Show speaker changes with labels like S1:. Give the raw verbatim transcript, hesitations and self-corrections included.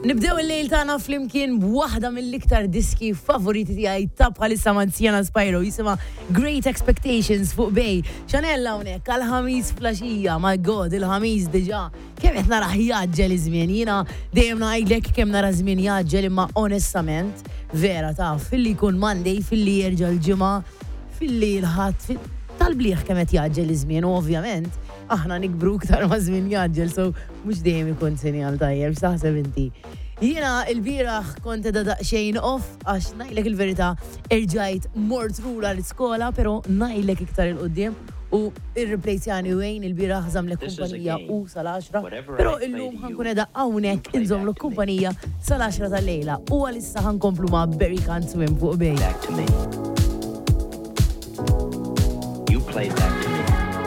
S1: Nibdew il-lejl tagħna flimkien b'waħda mill-iktar diski favoriti tiegħi ta' bħalissa Manzjana Spyro jisimha Great Expectations fuq Bej. X'anella hawnhekk għall-ħamis flaxija, my God, il-ħamis diġà. Kemm qed nara jaġġel iż-żmien, jiena dejjem ngħidlek kemm nara żmien jaġġel imma onestament vera taf filli jkun Monday, filli jerġa' l-ġimgħa, filli l-ħadd tal-bliħ kemm qed jaġġel iż-żmien u ovvjament aħna nikbru ktar ma' żmien jaġġel, so mhux dejjem ikun sinjal tajjeb, x'taħseb inti. Jiena l-bieraħ kont edha daqsxejn off għax ngħidlek il-verità erġajt mort lura l-iskola, però ngħidlek iktar il-qudiem u ir-replejzjani wejn il-bieraħ żamlek kumpanija u sal-għaxra, però illum ħankun edha hawnhekk inżommlek kumpanija sal-għaxra tal-lejla u għalissa ħankomplu ma' Berry Can't Swim fuq Bej.